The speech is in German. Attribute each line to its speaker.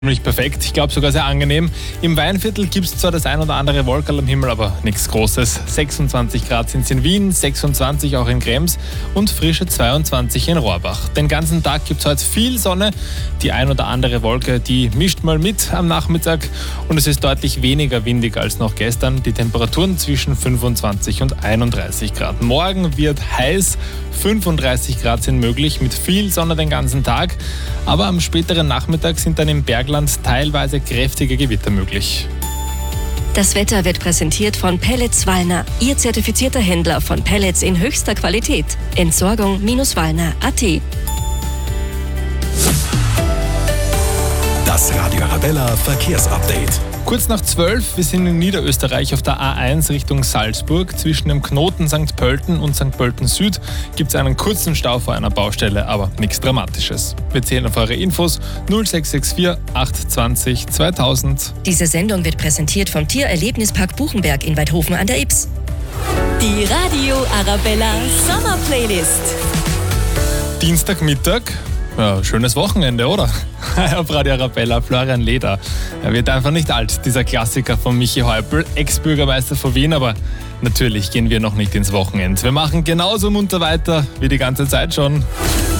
Speaker 1: Ziemlich perfekt, ich glaube sogar sehr angenehm. Im Weinviertel gibt es zwar das ein oder andere Wolkerl am Himmel, aber nichts Großes. 26 Grad sind es in Wien, 26 auch in Krems und frische 22 in Rohrbach. Den ganzen Tag gibt es heute viel Sonne, die ein oder andere Wolke, die mischt mal mit am Nachmittag und es ist deutlich weniger windig als noch gestern. Die Temperaturen zwischen 25 und 31 Grad. Morgen wird heiß, 35 Grad sind möglich, mit viel Sonne den ganzen Tag, aber am späteren Nachmittag sind dann im Bergland teilweise kräftige Gewitter möglich.
Speaker 2: Das Wetter wird präsentiert von Pellets Wallner, Ihr zertifizierter Händler von Pellets in höchster Qualität. Entsorgung-wallner.at.
Speaker 3: Das Radio Arabella Verkehrsupdate.
Speaker 1: Kurz nach 12, wir sind in Niederösterreich auf der A1 Richtung Salzburg. Zwischen dem Knoten St. Pölten und St. Pölten Süd gibt es einen kurzen Stau vor einer Baustelle, aber nichts Dramatisches. Wir zählen auf eure Infos 0664 820 2000.
Speaker 2: Diese Sendung wird präsentiert vom Tiererlebnispark Buchenberg in Weidhofen an der Ybbs.
Speaker 4: Die Radio Arabella Summer Playlist.
Speaker 1: Dienstagmittag. Ja, schönes Wochenende, oder? Auf Radio Arabella, Florian Leder. Er wird einfach nicht alt, dieser Klassiker von Michi Häupl, Ex-Bürgermeister von Wien, aber natürlich gehen wir noch nicht ins Wochenende. Wir machen genauso munter weiter wie die ganze Zeit schon.